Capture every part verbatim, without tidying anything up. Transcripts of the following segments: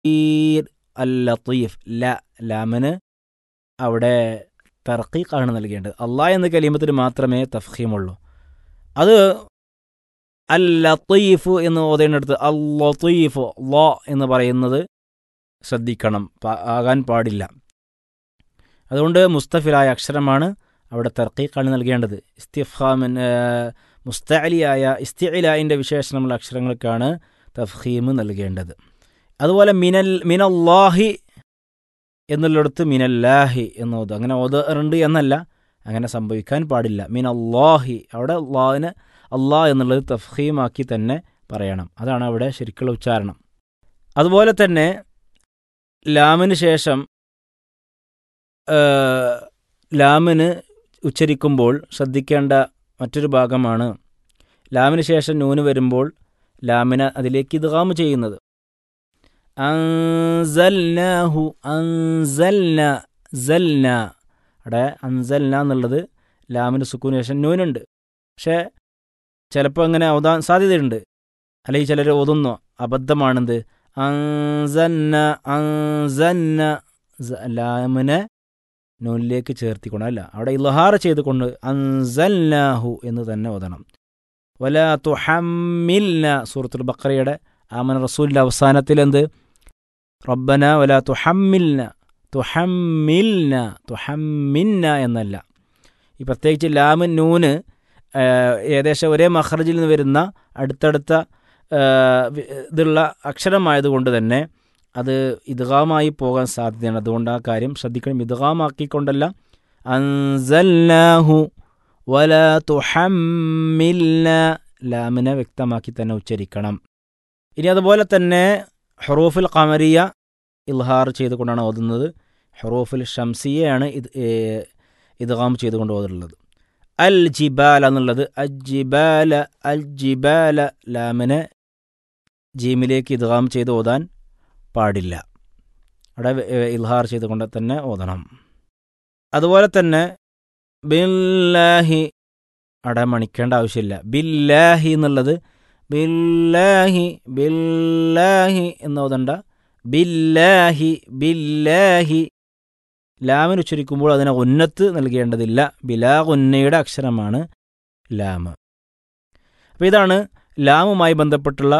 അൽ ലത്തീഫ് ല ലാമിന് അവിടെ തർക്കീഖാണ് നൽകേണ്ടത്. അള്ളാഹ് എന്ന കലിമത്തിന് മാത്രമേ തഫ്ഖീമുള്ളൂ. അത് അൽ ലത്തീഫ് എന്ന് ഓതേണ്ടടുത്ത് അൽ ലത്തീഫ് ല എന്ന് പറയുന്നത് ശ്രദ്ധിക്കണം, ആകാൻ പാടില്ല. അതുകൊണ്ട് മുസ്തഫിലായ അക്ഷരമാണ് അവിടെ തർക്കീഖാണ് നൽകേണ്ടത്. ഇസ്തിഫാമിൻ മുസ്തഅലിയായ ഇസ്തിഇലാഇൻ്റെ വിശേഷണമുള്ള അക്ഷരങ്ങൾക്കാണ് തഫ്ഖീം നൽകേണ്ടത്. അതുപോലെ മിനൽ മിനല്ലാഹി എന്നുള്ളിടത്ത് മിനല്ലാഹി എന്ന് ഓതും. അങ്ങനെ ഓതാറുണ്ട് എന്നല്ല, അങ്ങനെ സംഭവിക്കാൻ പാടില്ല. മിനല്ലാഹി അവിടെ അള്ളാഹിന് അള്ളാഹ് എന്നുള്ളത് തഫ്ഖീമാക്കി തന്നെ പറയണം. അതാണ് അവിടെ ശരിക്കുള്ള ഉച്ചാരണം. അതുപോലെ തന്നെ ലാമിന് ശേഷം ലാമിന് ഉച്ചരിക്കുമ്പോൾ ശ്രദ്ധിക്കേണ്ട മറ്റൊരു ഭാഗമാണ് ലാമിന് ശേഷം നൂന് വരുമ്പോൾ ലാമിനെ അതിലേക്ക് ഇദ്ഗാം ചെയ്യുന്നത്. അൻസൽനാഹു അൻസൽന സൽന അവിടെ അൻസൽന എന്നുള്ളത് ലാമിന് സുക്കൂന് ശേഷം നൂനുണ്ട്. പക്ഷേ ചിലപ്പോൾ അങ്ങനെ ഓതാൻ സാധ്യതയുണ്ട്, അല്ലെങ്കിൽ ചിലർ ഓതുന്നു അബദ്ധമാണെന്ത് അൻസന്ന അൻസന്ന ലാമിനെ നൂനിലേക്ക് ചേർത്തിക്കൊണ്ട് അല്ല, അവിടെ ഇൽഹാർ ചെയ്തുകൊണ്ട് അൻസൽനാഹു എന്ന് തന്നെ ഓതണം. വലാ തുഹമ്മിൽന സൂറത്തുൽ ബഖറയുടെ ആമന റസൂലിൻ്റെ അവസാനത്തിൽ എന്ത് റബ്ബന വലാ തുഹമ്മിൽന തുഹമ്മിൽന തുഹമ്മിന്ന എന്നല്ല. ഈ പ്രത്യേകിച്ച് ലാമ് നൂന് ഏകദേശം ഒരേ മഖ്റജിൽ നിന്ന് വരുന്ന അടുത്തടുത്ത ഇതുള്ള അക്ഷരമായതുകൊണ്ട് തന്നെ അത് ഇദ്ഗാമായി പോകാൻ സാധ്യതയാണ്. അതുകൊണ്ട് ആ കാര്യം ശ്രദ്ധിക്കണം. ഇദ്ഗാമാക്കിക്കൊണ്ടല്ല അൻസൽനാഹു വലാ തുഹമ്മിൽന ലാമിനെ വ്യക്തമാക്കി തന്നെ ഉച്ചരിക്കണം. ഇനി അതുപോലെ തന്നെ ഹുറൂഫുൽ ഖമരിയ ഇൽഹാർ ചെയ്തുകൊണ്ടാണ് ഓതുന്നത്. ഹുറൂഫുൽ ഷംസിയയാണ് ഇത് ഇദ്ഗാം ചെയ്തുകൊണ്ട് ഓതുള്ളത്. അൽ ജിബാല എന്നുള്ളത് അജ്ജിബാല അൽ ജിബാല ലാമിനെ ജീമിലേക്ക് ഇദ്ഗാം ചെയ്ത് ഓതാൻ പാടില്ല. അവിടെ ഇൽഹാർ ചെയ്തുകൊണ്ട് തന്നെ ഓതണം. അതുപോലെ തന്നെ ബില്ലാഹി അവിടെ മണിക്കേണ്ട ആവശ്യമില്ല. ബില്ലാഹി എന്നുള്ളത് ബില്ലാഹി ബില്ലാഹി എന്ന് ഓതണ്ട. ബില്ലാഹി ബില്ലാഹി ലാമിന് ഉച്ചരിക്കുമ്പോൾ അതിനെ ഉന്നത്ത് നൽകേണ്ടതില്ല. ബിലാ ഉന്നയുടെ അക്ഷരമാണ് ലാമ്. അപ്പോൾ ഇതാണ് ലാമുമായി ബന്ധപ്പെട്ടുള്ള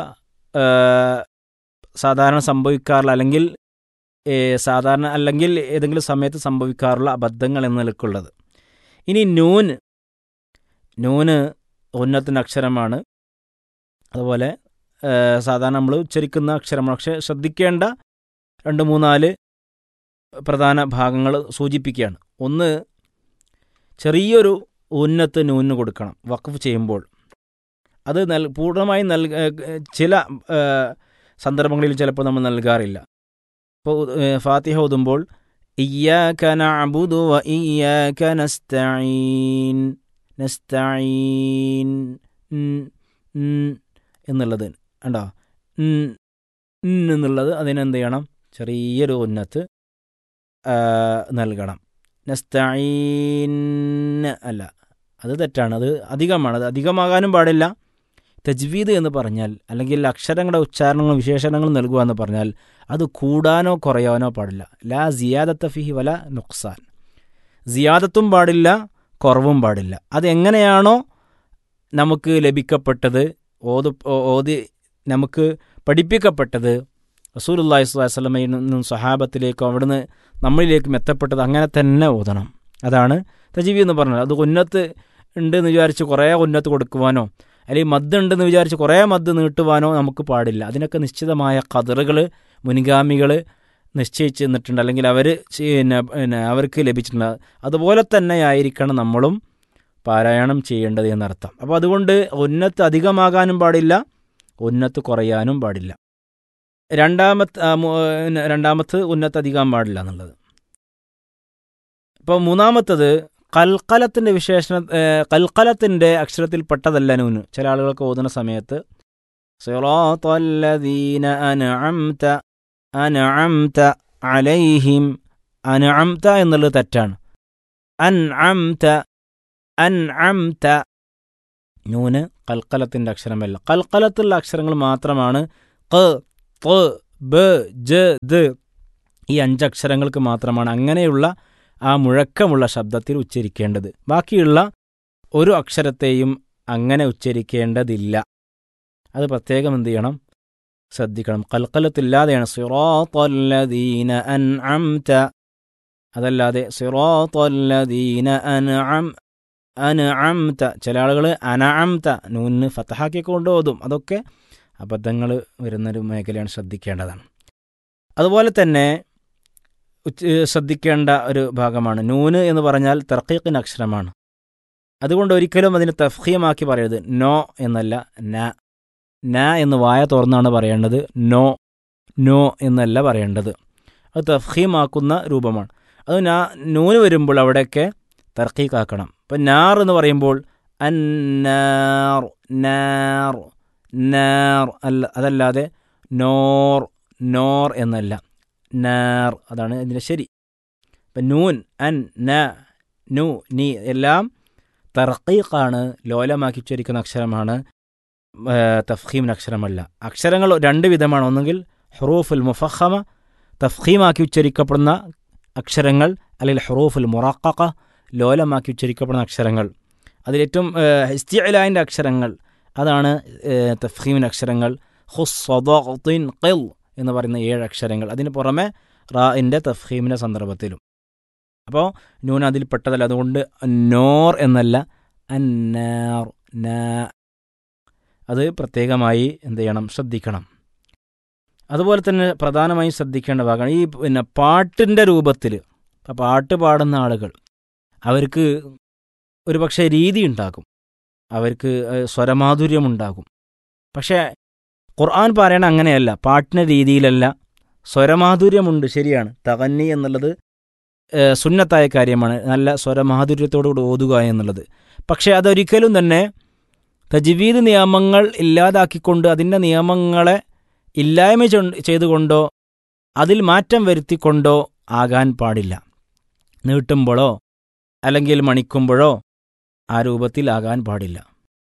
സാധാരണ സംഭവിക്കാറുള്ള അല്ലെങ്കിൽ സാധാരണ അല്ലെങ്കിൽ ഏതെങ്കിലും സമയത്ത് സംഭവിക്കാറുള്ള അബദ്ധങ്ങൾ എന്ന നിലക്കുള്ളത്. ഇനി നൂന് നൂന് ഉന്നത്തിൻ്റെ അക്ഷരമാണ്. അതുപോലെ സാധാരണ നമ്മൾ ഉച്ചരിക്കുന്ന അക്ഷരമാണ്. പക്ഷേ ശ്രദ്ധിക്കേണ്ട രണ്ട് മൂന്നാല് പ്രധാന ഭാഗങ്ങൾ സൂചിപ്പിക്കുകയാണ്. ഒന്ന്, ചെറിയൊരു ഉന്നത്ത് നൂന് കൊടുക്കണം വഖഫ് ചെയ്യുമ്പോൾ. അത് നൽ പൂർണ്ണമായി നൽ ചില സന്ദർഭങ്ങളിൽ ചിലപ്പോൾ നമ്മൾ നൽകാറില്ല. ഇപ്പോൾ ഫാത്തിഹ ഓതുമ്പോൾ ഇയ്യാക നഅ്ബുദു വ ഇയ്യാക നസ്തഈൻ നസ്തഈൻ എന്നുള്ളത് കണ്ടോ, എന്നുള്ളത് അതിനെന്ത് ചെയ്യണം, ചെറിയൊരു ഉന്നത്ത് നൽകണം. നസ്തഈൻ അല്ല, അത് തെറ്റാണ്, അത് അധികമാണ്. അത് അധികമാകാനും പാടില്ല. തജ്വീദ് എന്ന് പറഞ്ഞാൽ അല്ലെങ്കിൽ അക്ഷരങ്ങളുടെ ഉച്ചാരണങ്ങളും വിശേഷണങ്ങളും നൽകുക എന്ന് പറഞ്ഞാൽ അത് കൂടാനോ കുറയാനോ പാടില്ല. ലാ സിയാദത്ത ഫിഹി വല നുഖ്സാൻ. സിയാദത്തും പാടില്ല, കുറവും പാടില്ല. അതെങ്ങനെയാണോ നമുക്ക് ലഭിക്കപ്പെട്ടത്, ഓത് ഓതി നമുക്ക് പഠിപ്പിക്കപ്പെട്ടത്, റസൂലുള്ളാഹി സ്വല്ലല്ലാഹു അലൈഹി വസല്ലമയിൽ നിന്നും സഹാബത്തിലേക്കും അവിടുന്ന് നമ്മളിലേക്കും എത്തപ്പെട്ടത്, അങ്ങനെ തന്നെ ഓതണം. അതാണ് തജ്വീദ് എന്ന് പറഞ്ഞത്. അത് ഉന്നത്ത് ഉണ്ടെന്ന് വിചാരിച്ച് കുറേ ഉന്നത്ത് കൊടുക്കുവാനോ അല്ലെങ്കിൽ മദ് ഉണ്ടെന്ന് വിചാരിച്ച് കുറേ മദ് നീട്ടുവാനോ നമുക്ക് പാടില്ല. അതിനൊക്കെ നിശ്ചിതമായ ഖദറുകൾ മുൻഗാമികൾ നിശ്ചയിച്ച് തന്നിട്ടുണ്ട്, അല്ലെങ്കിൽ അവർ പിന്നെ അവർക്ക് ലഭിച്ചിട്ടുണ്ട്. അതുപോലെ തന്നെ ആയിരിക്കണം നമ്മളും പാരായണം ചെയ്യേണ്ടത് എന്നർത്ഥം. അപ്പോൾ അതുകൊണ്ട് ഉന്നത്ത് അധികമാകാനും പാടില്ല, ഉന്നത്ത് കുറയാനും പാടില്ല. രണ്ടാമത്തെ രണ്ടാമത്ത് ഉന്നത്ത് അധികം പാടില്ല എന്നുള്ളത്. ഇപ്പോൾ മൂന്നാമത്തത് കൽക്കലത്തിൻ്റെ വിശേഷണ കൽക്കലത്തിൻ്റെ അക്ഷരത്തിൽ പെട്ടതല്ല നൂന്. ചില ആളുകൾക്ക് ഓതുന്ന സമയത്ത് സിറാത്തല്ലദീന അൻഅംത അൻഅംത അലൈഹിം അൻഅംത എന്നുള്ളത് തെറ്റാണ്. അൻഅംത അൻഅംത നൂന് കൽക്കലത്തിൻ്റെ അക്ഷരമല്ല. കൽക്കലത്തുള്ള അക്ഷരങ്ങൾ മാത്രമാണ് ഖ ഖ ബ ജ ദ് ഈ അഞ്ചക്ഷരങ്ങൾക്ക് മാത്രമാണ് അങ്ങനെയുള്ള ആ മുഴക്കമുള്ള ശബ്ദത്തിൽ ഉച്ചരിക്കേണ്ടത്. ബാക്കിയുള്ള ഒരു അക്ഷരത്തെയും അങ്ങനെ ഉച്ചരിക്കേണ്ടതില്ല. അത് പ്രത്യേകം എന്ത് ചെയ്യണം, ശ്രദ്ധിക്കണം. ഖൽഖലത്തില്ലാതെയാണ് സിറാത്തല്ലദീന അൻഅംത, അതല്ലാതെ സിറാത്തല്ലദീന അൻഅം അൻഅംത. ചില ആളുകൾ അനഅംത നൂന് ഫതഹാക്കി കൊണ്ട് ഓതും. അതൊക്കെ അബദ്ധങ്ങൾ വരുന്നൊരു മേഖലയാണ്, ശ്രദ്ധിക്കേണ്ടതാണ്. അതുപോലെ തന്നെ ശ്രദ്ധിക്കേണ്ട ഒരു ഭാഗമാണ് നൂന് എന്ന് പറഞ്ഞാൽ തർക്കീഖിന് അക്ഷരമാണ്. അതുകൊണ്ട് ഒരിക്കലും അതിന് തഫ്ഖീമാക്കി പറയരുത്. നോ എന്നല്ല, ന. ന എന്ന് വായ തുറന്നാണ് പറയേണ്ടത്, നോ നോ എന്നല്ല പറയേണ്ടത്. അത് തഫ്ഖീമാക്കുന്ന രൂപമാണ്. അത് നാ നൂന് വരുമ്പോൾ അവിടെയൊക്കെ തർക്കീഖാക്കണം. ഇപ്പം നാർ എന്ന് പറയുമ്പോൾ അന്നാർ നാർ നാർ അല്ല, അതല്ലാതെ നോർ നോർ എന്നല്ല, നാർ. അതാണ് ഇതിൻ്റെ ശരി. ഇപ്പം നൂൻ, അൻ, ന, നു, നീ എല്ലാം തർക്കീഖാണ്, ലോലമാക്കി ഉച്ചരിക്കുന്ന അക്ഷരമാണ്, തഫ്ഖീമിന് അക്ഷരമല്ല. അക്ഷരങ്ങൾ രണ്ട് വിധമാണ്. ഒന്നുകിൽ ഹുറൂഫുൽ മുഫഖമ, തഫ്ഖീമാക്കി ഉച്ചരിക്കപ്പെടുന്ന അക്ഷരങ്ങൾ, അല്ലെങ്കിൽ ഹുറൂഫുൽ മുറഖഖ, ലോലമാക്കി ഉച്ചരിക്കപ്പെടുന്ന അക്ഷരങ്ങൾ. അതിലേറ്റവും ഇസ്തിഅലാൻ്റെ അക്ഷരങ്ങൾ, അതാണ് തഫ്ഖീമിന് അക്ഷരങ്ങൾ. ഖുസ്സദഖ്തിൻ ഖിൽ എന്ന് പറയുന്ന ഏഴ് അക്ഷരങ്ങൾ. അതിന് പുറമെ റാഇൻ്റെ തഫ്ഖീമിൻ്റെ സന്ദർഭത്തിലും. അപ്പോൾ നൂൻ അതിൽ പെട്ടതല്ല. അതുകൊണ്ട് നോർ എന്നല്ല, അന്നാർ, നാ. അത് പ്രത്യേകമായി എന്ത് ചെയ്യണം, ശ്രദ്ധിക്കണം. അതുപോലെ തന്നെ പ്രധാനമായും ശ്രദ്ധിക്കേണ്ട ഭാഗമാണ് ഈ പിന്നെ പാട്ടിൻ്റെ രൂപത്തിൽ. അപ്പോൾ പാട്ട് പാടുന്ന ആളുകൾ അവർക്ക് ഒരു പക്ഷേ രീതി ഉണ്ടാകും, അവർക്ക് സ്വരമാധുര്യമുണ്ടാകും. പക്ഷേ ഖുർആൻ പറയണ അങ്ങനെയല്ല, പാട്ടിൻ്റെ രീതിയിലല്ല, സ്വരമാധുര്യമുണ്ട്, ശരിയാണ്. തഗന്നി എന്നുള്ളത് സുന്നത്തായ കാര്യമാണ്, നല്ല സ്വരമാധുര്യത്തോടുകൂടി ഓതുക എന്നുള്ളത്. പക്ഷേ അതൊരിക്കലും തന്നെ തജ്വീദ് നിയമങ്ങൾ ഇല്ലാതാക്കിക്കൊണ്ട് അതിൻ്റെ നിയമങ്ങളെ ഇല്ലായ്മ ചെയ്തുകൊണ്ടോ അതിൽ മാറ്റം വരുത്തിക്കൊണ്ടോ ആകാൻ പാടില്ല. നീട്ടുമ്പോഴോ അല്ലെങ്കിൽ മണിക്കുമ്പോഴോ ആ രൂപത്തിലാകാൻ പാടില്ല.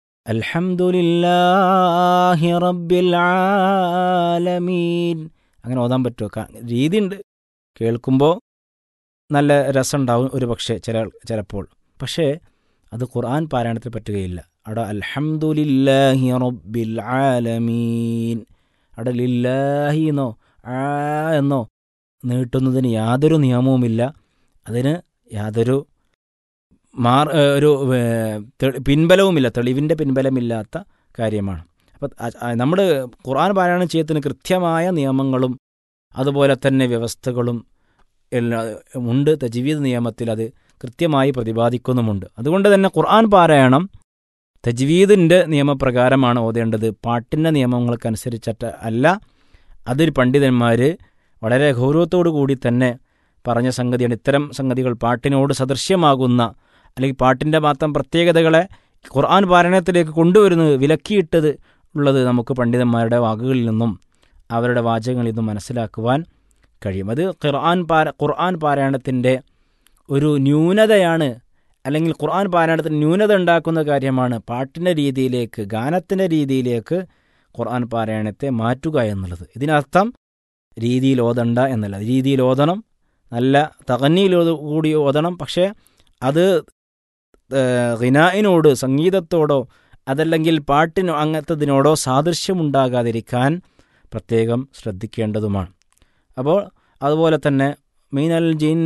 അൽഹംദുലില്ലാഹി റബ്ബിൽ ആലമീൻ അങ്ങനെ ഓതാൻ പറ്റുമോ? രീതിയുണ്ട്, കേൾക്കുമ്പോൾ നല്ല രസമുണ്ടാവും ഒരു പക്ഷേ ചില ചിലപ്പോൾ. പക്ഷേ അത് ഖുർആൻ പാരായണത്തിൽ പറ്റുകയില്ല. അവിടെ അൽഹംദുലില്ലാഹി റബ്ബിൽ ആലമീൻ, അവിടെ ലില്ലാഹി എന്നോ ആ എന്നോ നീട്ടുന്നതിന് യാതൊരു നിയമവുമില്ല. അതിന് യാതൊരു മാർ ഒരു പിൻബലവുമില്ല, തെളിവിൻ്റെ പിൻബലമില്ലാത്ത കാര്യമാണ്. അപ്പം നമ്മൾ ഖുർആൻ പാരായണം ചെയ്യത്തിന് കൃത്യമായ നിയമങ്ങളും അതുപോലെ തന്നെ വ്യവസ്ഥകളും എല്ലാം ഉണ്ട്. തജ്വീദ് നിയമത്തിൽ അത് കൃത്യമായി പ്രതിപാദിക്കുന്നുമുണ്ട്. അതുകൊണ്ട് തന്നെ ഖുർആൻ പാരായണം തജ്വീദിൻ്റെ നിയമപ്രകാരമാണ് ഓതേണ്ടത്, പാട്ടിൻ്റെ നിയമങ്ങൾക്കനുസരിച്ചിട്ട് അല്ല. അതിൽ പണ്ഡിതന്മാർ വളരെ ഗൗരവത്തോടു കൂടി തന്നെ പറഞ്ഞ സംഗതിയാണ്. ഇത്തരം സംഗതികൾ പാട്ടിനോട് സദൃശ്യമാകുന്ന അല്ലെങ്കിൽ പാട്ടിൻ്റെ മാത്രം പ്രത്യേകതകളെ ഖുർആൻ പാരായണത്തിലേക്ക് കൊണ്ടുവരുന്നത്, വിലക്കിയിട്ടത് ഉള്ളത് നമുക്ക് പണ്ഡിതന്മാരുടെ വാക്കുകളിൽ നിന്നും അവരുടെ വാചകങ്ങളിൽ നിന്നും മനസ്സിലാക്കുവാൻ കഴിയും. അത് ഖുർആൻ പാര ഖുർആൻ പാരായണത്തിൻ്റെ ഒരു ന്യൂനതയാണ്, അല്ലെങ്കിൽ ഖുർആൻ പാരായണത്തിന് ന്യൂനത ഉണ്ടാക്കുന്ന കാര്യമാണ് പാട്ടിൻ്റെ രീതിയിലേക്ക്, ഗാനത്തിൻ്റെ രീതിയിലേക്ക് ഖുർആൻ പാരായണത്തെ മാറ്റുക എന്നുള്ളത്. ഇതിനർത്ഥം രീതിയിൽ ഓതണ്ട എന്നല്ല, രീതിയിൽ ഓതണം, നല്ല തഗന്നിയിൽ കൂടി ഓതണം. പക്ഷേ അത് ഗിനായിനോട്, സംഗീതത്തോടോ അതല്ലെങ്കിൽ പാട്ടിനോ അങ്ങനത്തതിനോടോ സാദൃശ്യമുണ്ടാകാതിരിക്കാൻ പ്രത്യേകം ശ്രദ്ധിക്കേണ്ടതുമാണ്. അപ്പോൾ അതുപോലെ തന്നെ മിനൽ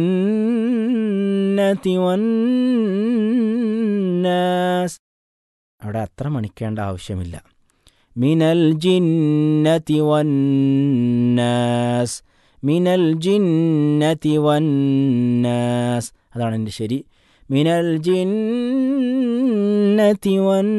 ജിന്നതി വന്നാസ്, അവിടെ അത്ര മണിക്കേണ്ട ആവശ്യമില്ല. മിനൽ ജിന്നതി വന്നാസ്, മിനൽ ജിന്നതി വന്നാസ്, അതാണ് എൻ്റെ ശരി. മിനൽ ജിന്നതി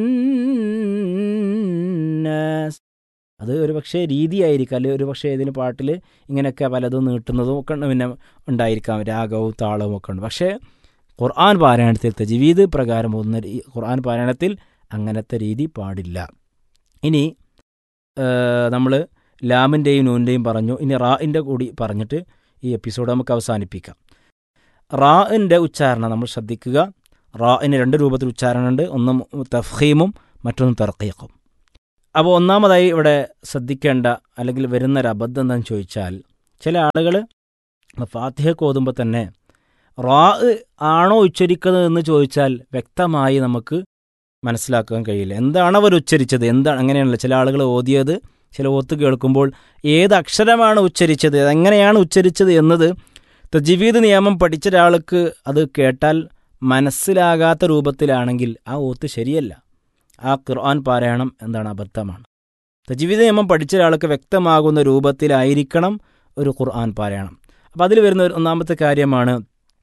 വന്നാസ്, അത് ഒരു പക്ഷേ രീതിയായിരിക്കാം, അല്ലെങ്കിൽ ഒരു പക്ഷേ ഇതിന് പാട്ടിൽ ഇങ്ങനെയൊക്കെ പലതും നീട്ടുന്നതും ഒക്കെ പിന്നെ ഉണ്ടായിരിക്കാം, രാഗവും താളവും ഒക്കെ ഉണ്ട്. പക്ഷേ ഖുർആൻ പാരായണത്തിൽ തജ്വീദ് പ്രകാരം പോകുന്ന ഖുർആൻ പാരായണത്തിൽ അങ്ങനത്തെ രീതി പാടില്ല. ഇനി നമ്മൾ ലാമിൻ്റെയും നൂൻ്റെയും പറഞ്ഞു. ഇനി റാഇൻ്റെ കൂടി പറഞ്ഞിട്ട് ഈ എപ്പിസോഡ് നമുക്ക് അവസാനിപ്പിക്കാം. റാഇൻ്റെ ഉച്ചാരണം നമ്മൾ ശ്രദ്ധിക്കുക. റാഇന് രണ്ട് രൂപത്തിൽ ഉച്ചാരണമുണ്ട്, ഒന്ന് തഫ്ഖീമും മറ്റൊന്ന് തർഖീഖും. അപ്പോൾ ഒന്നാമതായി ഇവിടെ ശ്രദ്ധിക്കേണ്ട അല്ലെങ്കിൽ വരുന്നൊരു അബദ്ധം എന്താണെന്ന് ചോദിച്ചാൽ, ചില ആളുകൾ ഫാത്തിഹയ്ക്ക് ഓതുമ്പോൾ തന്നെ റാ ആണോ ഉച്ചരിക്കുന്നതെന്ന് ചോദിച്ചാൽ വ്യക്തമായി നമുക്ക് മനസ്സിലാക്കാൻ കഴിയില്ല. എന്താണ് അവർ ഉച്ചരിച്ചത്, എന്താണ്, അങ്ങനെയാണല്ലോ ചില ആളുകൾ ഓതിയത്, ചില ഓത്ത് കേൾക്കുമ്പോൾ ഏത് അക്ഷരമാണ് ഉച്ചരിച്ചത്, എങ്ങനെയാണ് ഉച്ചരിച്ചത് എന്നത് തജ്വീദ് നിയമം പഠിച്ച ഒരാൾക്ക് അത് കേട്ടാൽ മനസ്സിലാകാത്ത രൂപത്തിലാണെങ്കിൽ ആ ഓത്ത് ശരിയല്ല. ആ ഖുർആൻ പാരായണം എന്താണ്, അബദ്ധമാണ്. തജ്വീദ് നിയമം പഠിച്ച ഒരാൾക്ക് വ്യക്തമാകുന്ന രൂപത്തിലായിരിക്കണം ഒരു ഖുർആൻ പാരായണം. അപ്പോൾ അതിൽ വരുന്ന ഒരു ഒന്നാമത്തെ കാര്യമാണ്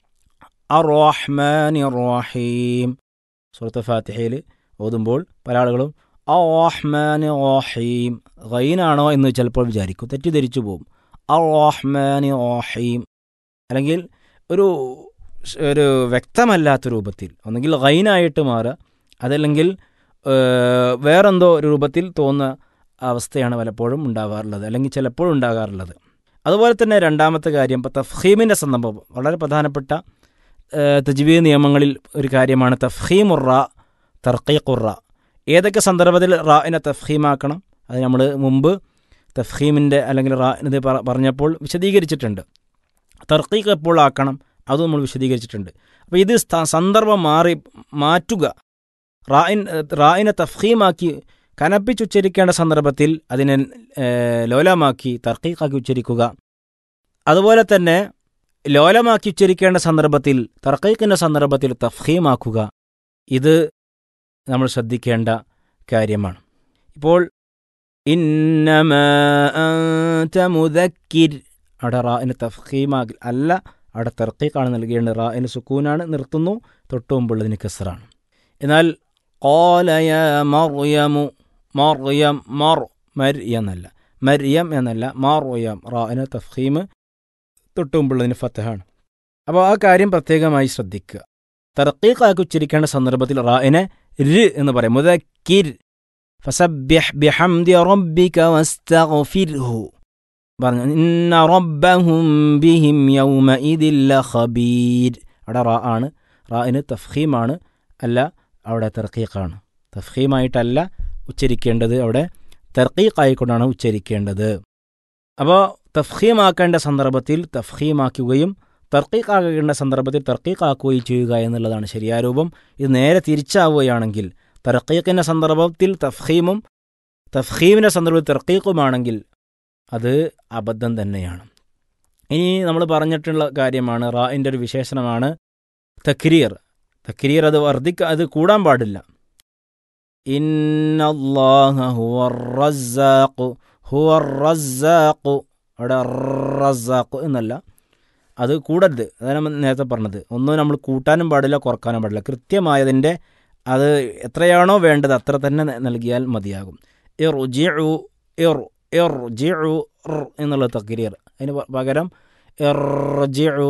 അർ-റഹ്മാനി റഹീം. സൂറത്ത് ഫാത്തിഹയിൽ ഓതുമ്പോൾ പല ആളുകളും അർ-റഹ്മാനി റഹീം ഗൈനാണോ എന്ന് ചിലപ്പോൾ വിചാരിക്കും, തെറ്റിദ്ധരിച്ചു പോകും. അർ-റഹ്മാനി റഹീം അല്ലെങ്കിൽ ഒരു ഒരു വ്യക്തമല്ലാത്ത രൂപത്തിൽ ഒന്നെങ്കിൽ ഗൈനായിട്ട് മാറുക, അതല്ലെങ്കിൽ വേറെന്തോ രൂപത്തിൽ തോന്നുന്ന അവസ്ഥയാണ് പലപ്പോഴും ഉണ്ടാകാറുള്ളത്, അല്ലെങ്കിൽ ചിലപ്പോഴും ഉണ്ടാകാറുള്ളത്. അതുപോലെ തന്നെ രണ്ടാമത്തെ കാര്യം, ഇപ്പോൾ തഫ്ഹീമിൻ്റെ സന്ദർഭം വളരെ പ്രധാനപ്പെട്ട തജ്വീദ് നിയമങ്ങളിൽ ഒരു കാര്യമാണ് തഫ്ഹീമുർ റാ തർഖീഖുർ റാ. ഏതൊക്കെ സന്ദർഭത്തിൽ റാഇനെ തഫ്ഹീമാക്കണം അത് നമ്മൾ മുമ്പ് തഫ്ഹീമിൻ്റെ അല്ലെങ്കിൽ റാഇനെ പറഞ്ഞപ്പോൾ വിശദീകരിച്ചിട്ടുണ്ട്. തർഖീഖ് എപ്പോൾ ആക്കണം അതും നമ്മൾ വിശദീകരിച്ചിട്ടുണ്ട്. അപ്പോൾ ഇത് സന്ദർഭം മാറി മാറ്റുക, റായിൻ റായിനെ തഫ്ഹീമാക്കി കനപ്പിച്ചുച്ചരിക്കേണ്ട സന്ദർഭത്തിൽ അതിനെ ലോലമാക്കി തർഖീഖാക്കി ഉച്ചരിക്കുക. അതുപോലെ തന്നെ ലോലമാക്കി ഉച്ചരിക്കേണ്ട സന്ദർഭത്തിൽ തർഖീഖിൻ്റെ സന്ദർഭത്തിൽ തഫ്ഹീമാക്കുക. ഇത് നമ്മൾ ശ്രദ്ധിക്കേണ്ട കാര്യമാണ്. ഇപ്പോൾ ഇന്നമാ അൻത മുദക്കിർ, അവിടെ റായിന് തഫ്ഹീമാക്കി അല്ല, അവിടെ തർഖീഖാണ് നൽകേണ്ടത്. റായിന് സുക്കൂനാണ്, നിർത്തുന്നു, തൊട്ടു മുമ്പുള്ളതിന് കസ്റാണ്. എന്നാൽ ഖാല യാ മർയമു, മർയം മർ മര്യം എന്നല്ല, മര്യം എന്നല്ല, മർയം റായിന് തഫ്ഹീം, തൊട്ടു മുമ്പുള്ളതിന് ഫത്തഹാണ്. അപ്പോൾ ആ കാര്യം പ്രത്യേകമായി ശ്രദ്ധിക്കുക. തർഖീഖാക്കി ഉച്ചരിക്കേണ്ട സന്ദർഭത്തിൽ റായിനെ ര് എന്ന് പറയും. മുദക്കിർ ഫസബ്ബിഹ് ബിഹംദി റബ്ബിക വസ്തഗ്ഫിർഹു പറഞ്ഞു. ഇന്ന റബ്ബഹും ബിഹിം യൗമഇദിൻ ലഖബീർ. അവിടെ റാ ആണ്, റായിന് തഫ്ഹീമാണ്, അല്ല അവിടെ തർഖീഖാണ്. തഫ്ഹീമായിട്ടല്ല ഉച്ചരിക്കേണ്ടത്, അവിടെ തർഖീഖായിക്കൊണ്ടാണ് ഉച്ചരിക്കേണ്ടത്. അപ്പോൾ തഫ്ഹീമാക്കേണ്ട സന്ദർഭത്തിൽ തഫ്ഹീമാക്കുകയും തർഖീഖാക്കേണ്ട സന്ദർഭത്തിൽ തർഖീഖാക്കുകയും ചെയ്യുക എന്നുള്ളതാണ് ശരിയായ രൂപം. ഇത് നേരെ തിരിച്ചാവുകയാണെങ്കിൽ തർഖീഖിൻ്റെ സന്ദർഭത്തിൽ തഫ്ഹീമും തഫ്ഹീമിൻ്റെ സന്ദർഭത്തിൽ തർഖീഖുമാണെങ്കിൽ അത് അബദ്ധം തന്നെയാണ്. ഇനി നമ്മൾ പറഞ്ഞിട്ടുള്ള കാര്യമാണ് റായിൻ്റെ ഒരു വിശേഷണമാണ് തക്രീർ. തക്രീർ അത് വർദ്ധിക്ക അത് കൂടാൻ പാടില്ല. ഇന്നല്ലാഹ ഹുവർ റസ്സാഖു, ഹുവർ റസ്സാഖു, അവിടെ റസ്സാഖു എന്നല്ല, അത് കൂടരുത്. അതാണ് നമ്മൾ നേരത്തെ പറഞ്ഞത്. ഒന്നും നമ്മൾ കൂട്ടാനും പാടില്ല, കുറക്കാനും പാടില്ല. കൃത്യമായതിൻ്റെ അത് എത്രയാണോ വേണ്ടത് അത്ര തന്നെ നൽകിയാൽ മതിയാകും. ഇർജിഉ ഇർ ഇർജിഉ എന്നുള്ള തക്രീർ, അതിന് പകരം ഇർജിഉ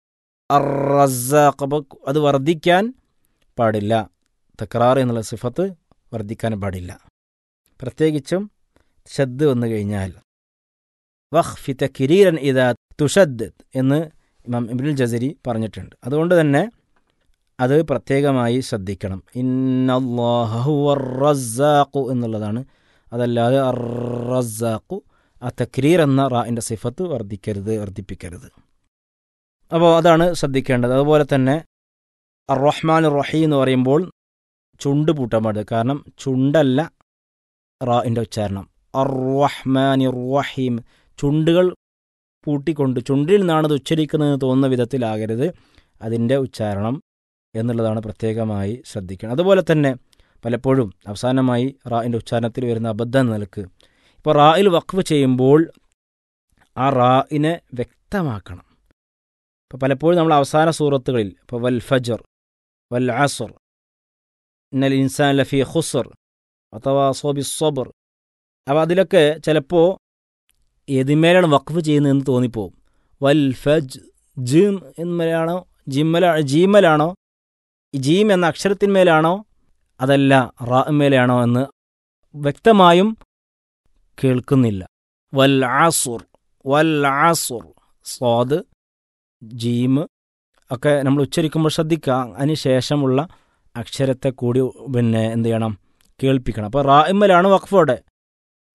അർ-റസ്സാഖ്, അത് വർദ്ധിക്കാൻ പാടില്ല. തക്രാർ എന്നുള്ള സിഫത്ത് വർദ്ധിക്കാൻ പാടില്ല. പ്രത്യേകിച്ചും ഷദ് വന്നു കഴിഞ്ഞാൽ വഖ്ഫി തക്രീരൻ ഇദാ തുഷദ്ദദ് എന്ന് ഇമാം ഇബ്നുൽ ജസരി പറഞ്ഞിട്ടുണ്ട്. അതുകൊണ്ട് തന്നെ അത് പ്രത്യേകമായി ശ്രദ്ധിക്കണം. ഇന്നല്ലാഹ ഹുവർ റസ്സാഖു എന്നുള്ളതാണ്, അതല്ലാതെ അർ-റസ്സാഖു ആ തക്രീർ എന്ന റാഇൻ്റെ സിഫത്ത് വർദ്ധിക്കരുത്, വർദ്ധിപ്പിക്കരുത്. അപ്പോൾ അതാണ് ശ്രദ്ധിക്കേണ്ടത്. അതുപോലെ തന്നെ അർ-റഹ്മാൻ റഹീം എന്ന് പറയുമ്പോൾ ചുണ്ട് പൂട്ടാൻ പാടില്ല. കാരണം ചുണ്ടല്ല റാഇൻ്റെ ഉച്ചാരണം. അർ-റഹ്മാൻ റഹീം ചുണ്ടുകൾ പൂട്ടിക്കൊണ്ട് ചുണ്ടിൽ നിന്നാണത് ഉച്ചരിക്കുന്നതെന്ന് തോന്നുന്ന വിധത്തിലാകരുത് അതിൻ്റെ ഉച്ചാരണം എന്നുള്ളതാണ് പ്രത്യേകമായി ശ്രദ്ധിക്കണം. അതുപോലെ തന്നെ പലപ്പോഴും അവസാനമായി റാഇൻ്റെ ഉച്ചാരണത്തിൽ വരുന്ന അബദ്ധം നിലക്ക്, ഇപ്പോൾ റായിൽ വഖഫ് ചെയ്യുമ്പോൾ ആ റാഇനെ വ്യക്തമാക്കണം. ഇപ്പോൾ പലപ്പോഴും നമ്മൾ അവസാന സൂറത്തുകളിൽ ഇപ്പോൾ വൽ ഫജ്ർ, വൽ അസ്ർ, ഇന്നൽ ഇൻസാൻ ലഫീ ഖുസ്ർ, വതവാസൗ ബിസ്സബ്ർ, അപ്പോൾ അതിലൊക്കെ ചിലപ്പോൾ ഏതിന്മേലാണ് വഖഫ് ചെയ്യുന്നതെന്ന് തോന്നിപ്പോവും. വൽ ഫജ് ജിം എന്മേലാണോ ജിമ്മല ജീമലാണോ ജീം എന്ന അക്ഷരത്തിന്മേലാണോ അതല്ല റാഇന്മേലാണോ എന്ന് വ്യക്തമായും കേൾക്കുന്നില്ല. വൽ അസ്ർ, വൽ അസ്ർ, സ്വാദ് ജീം ഒക്കെ നമ്മൾ ഉച്ചരിക്കുമ്പോൾ ശ്രദ്ധിക്കുക. അതിന് ശേഷമുള്ള അക്ഷരത്തെ കൂടി പിന്നെ എന്ത് ചെയ്യണം, കേൾപ്പിക്കണം. അപ്പോൾ റാഇന്മേലാണ് വഖഫോടെ,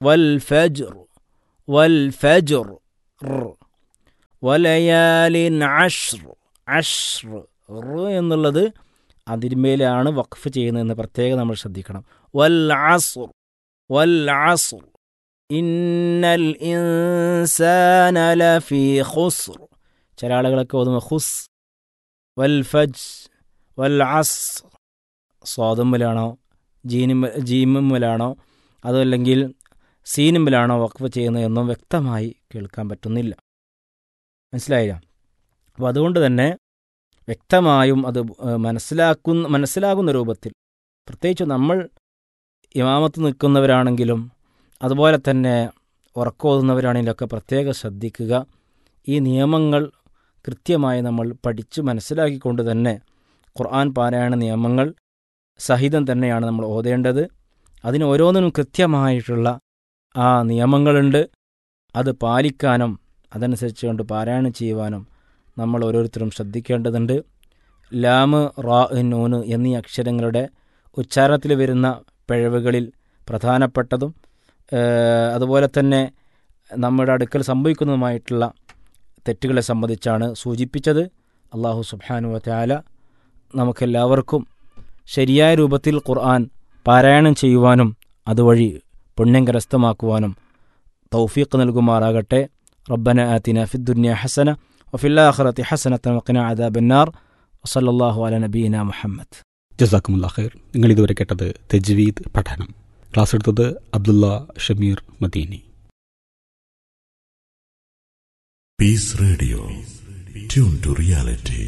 വൽ ഫജ്ർ വൽ ഫജ്ർ വലയാലിൻ അഷ്ർ അഷ്ർ എന്നുള്ളത് അതിന്മേലാണ് വഖഫ് ചെയ്യുന്നതെന്ന് പ്രത്യേകം നമ്മൾ ശ്രദ്ധിക്കണം. വൽ അസ്ർ വൽ അസ്ർ ഇന്നൽ ഇൻസാന ലഫീ ഖുസ്ർ. ചില ആളുകളൊക്കെ ഓതുമ്പോൾ ഖുസ്. വൽ ഫജ് വൽ അസ്ർ സ്വാദുമ്മിലാണോ ജീനിമ ജീമുമ്മിലാണോ അതല്ലെങ്കിൽ സീനുമ്മിലാണോ വഖഫ് ചെയ്യുന്നതെന്നും വ്യക്തമായി കേൾക്കാൻ പറ്റുന്നില്ല. മനസ്സിലായില്ല? അപ്പോൾ അതുകൊണ്ട് തന്നെ വ്യക്തമായും അത് മനസ്സിലാക്കുന്ന മനസ്സിലാകുന്ന രൂപത്തിൽ, പ്രത്യേകിച്ച് നമ്മൾ ഇമാമത്ത് നിൽക്കുന്നവരാണെങ്കിലും അതുപോലെ തന്നെ ഉറക്കോതുന്നവരാണെങ്കിലൊക്കെ പ്രത്യേകം ശ്രദ്ധിക്കുക. ഈ നിയമങ്ങൾ കൃത്യമായി നമ്മൾ പഠിച്ച് മനസ്സിലാക്കിക്കൊണ്ട് തന്നെ ഖുർആൻ പാരായണ നിയമങ്ങൾ സഹിതം തന്നെയാണ് നമ്മൾ ഓതേണ്ടത്. അതിന് ഓരോന്നിനും കൃത്യമായിട്ടുള്ള ആ നിയമങ്ങളുണ്ട്. അത് പാലിക്കാനും അതനുസരിച്ച് കൊണ്ട് പാരായണം ചെയ്യുവാനും നമ്മൾ ഓരോരുത്തരും ശ്രദ്ധിക്കേണ്ടതുണ്ട്. ലാമ് റാ നൂന് എന്നീ അക്ഷരങ്ങളുടെ ഉച്ചാരണത്തിൽ വരുന്ന പിഴവുകളിൽ പ്രധാനപ്പെട്ടതും അതുപോലെ തന്നെ നമ്മുടെ അടുക്കൽ സംഭവിക്കുന്നതുമായിട്ടുള്ള തെറ്റുകളെ സംബന്ധിച്ചാണ് സൂചിപ്പിച്ചത്. അല്ലാഹു സുബ്ഹാനഹു വ തആല നമുക്കെല്ലാവർക്കും ശരിയായ രൂപത്തിൽ ഖുർആൻ പാരായണം ചെയ്യുവാനും അതുവഴി പുണ്യം കരസ്ഥമാക്കുവാനും തൗഫീഖ് നൽകുമാറാകട്ടെ. റബ്ബന ആതിന ഫിദ്ദുനിയ ഹസന വഫിൽ ആഖിറതി ഹസനതൻ വഖിന അദാബന്നാർ. വസല്ലല്ലാഹു അലാ നബിയിന മുഹമ്മദ്. ജസാക്കുമുല്ലാഹ് ഖൈർ. നിങ്ങൾ ഇതുവരെ കേട്ടത് തജ്വീദ് പഠനം. ക്ലാസ് എടുത്തത് Abdulla Shameer Madeeni. Piece radio, tune to reality.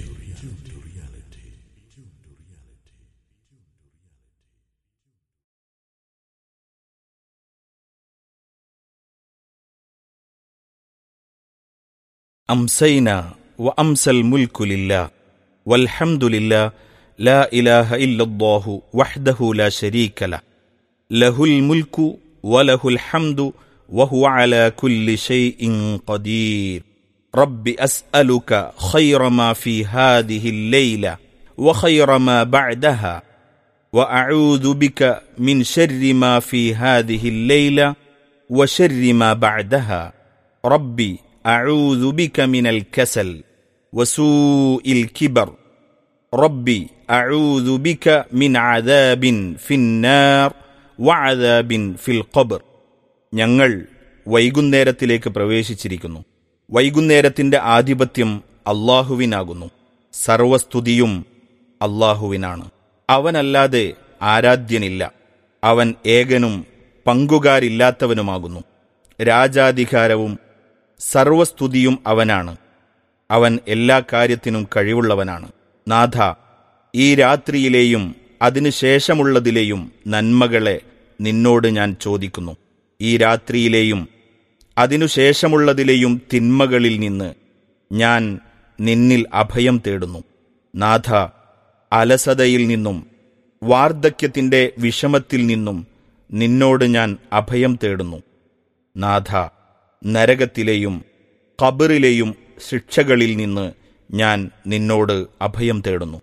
أمسينا وأمسى الملك لله والحمد لله لا إله إلا الله وحده لا شريك له له الملك وله الحمد وهو على كل شيء قدير. رب أسألك خير ما في هذه الليلة وخير ما بعدها وأعوذ بك من شر ما في هذه الليلة وشر ما بعدها. ربي أعوذ بك من الكسل وسوء الكبر. ربي أعوذ بك من عذاب في النار وعذاب في القبر. ഞങ്ങൾ വൈകുന്നേരത്തിലേക്ക് പ്രവേശിച്ചിരിക്കുന്നു. വൈകുന്നേരത്തിന്റെ ആധിപത്യം അല്ലാഹുവിനാകുന്നു. സർവസ്തുതിയും അല്ലാഹുവിനാണ്. അവനല്ലാതെ ആരാധ്യനില്ല. അവൻ ഏകനും പങ്കുകാരില്ലാത്തവനുമാകുന്നു. രാജാധികാരവും സർവസ്തുതിയും അവനാണ്. അവൻ എല്ലാ കാര്യത്തിനും കഴിവുള്ളവനാണ്. നാഥ, ഈ രാത്രിയിലെയും അതിനുശേഷമുള്ളതിലെയും നന്മകളെ നിന്നോട് ഞാൻ ചോദിക്കുന്നു. ഈ രാത്രിയിലെയും അതിനുശേഷമുള്ളതിലെയും തിന്മകളിൽ നിന്ന് ഞാൻ നിന്നിൽ അഭയം തേടുന്നു. നാഥ, അലസതയിൽ നിന്നും വാർദ്ധക്യത്തിന്റെ വിഷമത്തിൽ നിന്നും നിന്നോട് ഞാൻ അഭയം തേടുന്നു. നാഥ, നരകത്തിലെയും ഖബറിലെയും ശിക്ഷകളിൽ നിന്ന് ഞാൻ നിന്നോട് അഭയം തേടുന്നു.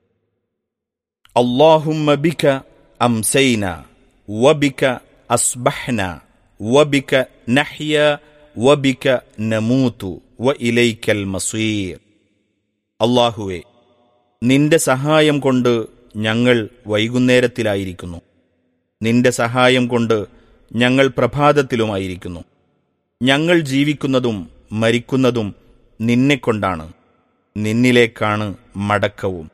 അല്ലാഹുമ്മ ബിക അംസൈന വബിക അസ്ബഹ്ന വബിക നഹ്യ വബിക നമൂതു വഇലൈക്കൽ മസീർ. അല്ലാഹുവേ, നിന്റെ സഹായം കൊണ്ട് ഞങ്ങൾ വൈകുന്നേരത്തിലായിരിക്കുന്നു. നിന്റെ സഹായം കൊണ്ട് ഞങ്ങൾ പ്രഭാതത്തിലുമായിരിക്കുന്നു. ഞങ്ങൾ ജീവിക്കുന്നതും മരിക്കുന്നതും നിന്നെക്കൊണ്ടാണ്. നിന്നിലേക്കാണ് മടക്കവും.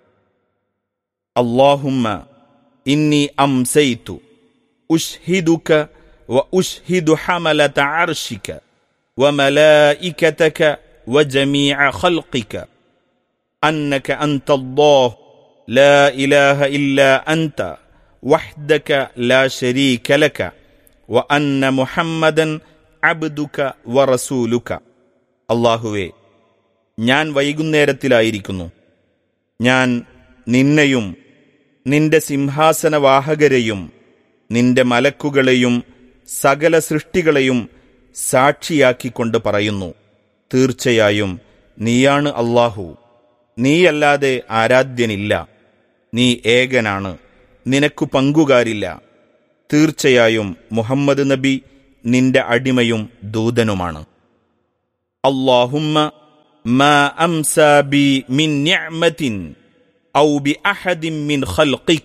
അല്ലാഹുമ്മ ഇന്നി അംസൈതു ഉശ്ഹിദുക വ ഉശ്ഹിദു ഹമലത അർശിക വ മലായികതക വ ജമീഅ ഖൽഖിക അന്നക അൻതല്ലാഹ് ലാ ഇലാഹ ഇല്ലാ അൻത വഹ്ദക ലാ ശരീക ലക വ അന്ന മുഹമ്മദൻ അബ്ദുക വ റസൂലുക. അല്ലാഹുവേ, ഞാൻ വൈകുന്നേരത്തിലായിരിക്കുന്നു. ഞാൻ നിന്നെയും നിന്റെ സിംഹാസനവാഹകരെയും നിന്റെ മലക്കുകളെയും സകല സൃഷ്ടികളെയും സാക്ഷിയാക്കിക്കൊണ്ട് പറയുന്നു, തീർച്ചയായും നീയാണ് അല്ലാഹു. നീയല്ലാതെ ആരാധ്യനില്ല. നീ ഏകനാണ്, നിനക്കു പങ്കുകാരില്ല. തീർച്ചയായും മുഹമ്മദ് നബി നിന്റെ അടിമയും ദൂതനുമാണ്. അല്ലാഹുമ്മ മാ അംസാ ബി മിൻ നിഅമത്തിൻ ഔ ബി അഹദിൻ മിൻ ഖൽഖിക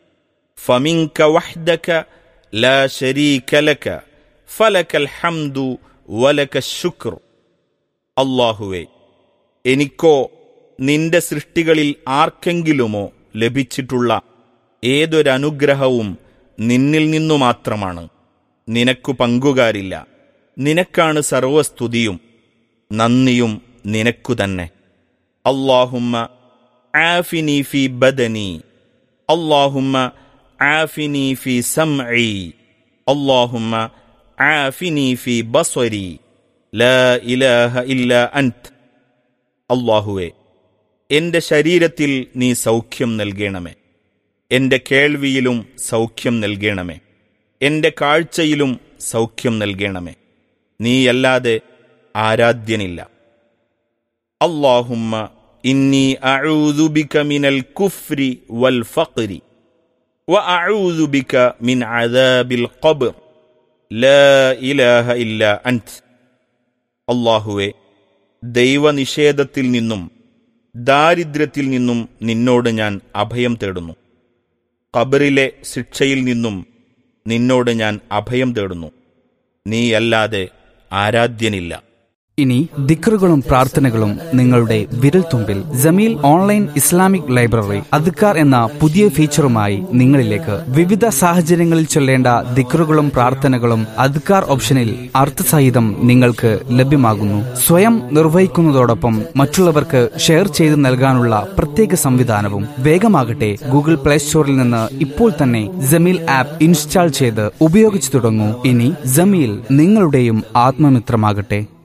ഫമിൻക വഹ്ദക ലാ ശരീക ലക ഫലകൽ ഹംദു വലക ശുക്ർ. അല്ലാഹുവേ, എനിക്കോ നിന്റെ സൃഷ്ടികളിൽ ആർക്കെങ്കിലുമോ ലഭിച്ചിട്ടുള്ള ഏതൊരനുഗ്രഹവും നിന്നിൽ നിന്നു മാത്രമാണ്. നിനക്കു പങ്കുകാരില്ല. നിനക്കാണ് സർവസ്തുതിയും നന്ദിയും നിനക്കു തന്നെ. അല്ലാഹുമ്മ ആഫിനി ഫി ബദനി, അല്ലാഹുമ്മ ആഫിനി ഫി സംഇ, അല്ലാഹുമ്മ ആഫിനി ഫി ബസ്വരി, ലാ ഇലാഹ ഇല്ലാ അൻത്. അല്ലാഹുവേ, എൻ്റെ ശരീരത്തിൽ നീ സൗഖ്യം നൽകണമേ, എൻ്റെ കേൾവിയിലും സൗഖ്യം നൽകണമേ, എൻ്റെ കാഴ്ചയിലും സൗഖ്യം നൽകണമേ. നീയല്ലാതെ ആരാധ്യനില്ല. അല്ലാഹുമ്മ ഇന്നി അഊദു ബിക മിനൽ കുഫ്രി വൽ ഫഖ്രി വ അഊദു ബിക മിൻ അദാബിൽ ഖബ്ർ, ലാ ഇലാഹ ഇല്ലാ അൻത്. അല്ലാഹുവേ, ദൈവനിഷേധത്തിൽ നിന്നും ദാരിദ്ര്യത്തിൽ നിന്നും നിന്നോട് ഞാൻ അഭയം തേടുന്നു. ഖബറിലെ ശിക്ഷയിൽ നിന്നും നിന്നോട് ഞാൻ അഭയം തേടുന്നു. നീയല്ലാതെ ആരാധ്യനില്ല. ഇനി ദിക്റുകളും പ്രാർത്ഥനകളും നിങ്ങളുടെ വിരൽത്തുമ്പിൽ ജമീൽ ഓൺലൈൻ ഇസ്ലാമിക് ലൈബ്രറി അദ്കാർ എന്ന പുതിയ ഫീച്ചറുമായി നിങ്ങളിലേക്ക്. വിവിധ സാഹചര്യങ്ങളിൽ ചൊല്ലേണ്ട ദിക്റുകളും പ്രാർത്ഥനകളും അദ്കാർ ഓപ്ഷനിൽ അർത്ഥസഹിതം നിങ്ങൾക്ക് ലഭ്യമാകുന്നു. സ്വയം നിർവഹിക്കുന്നതോടൊപ്പം മറ്റുള്ളവർക്ക് ഷെയർ ചെയ്ത് നൽകാനുള്ള പ്രത്യേക സംവിധാനവും. വേഗമാകട്ടെ, ഗൂഗിൾ പ്ലേ സ്റ്റോറിൽ നിന്ന് ഇപ്പോൾ തന്നെ ജമീൽ ആപ്പ് ഇൻസ്റ്റാൾ ചെയ്ത് ഉപയോഗിച്ചു തുടങ്ങൂ. ഇനി ജമീൽ നിങ്ങളുടെയും ആത്മമിത്രമാകട്ടെ.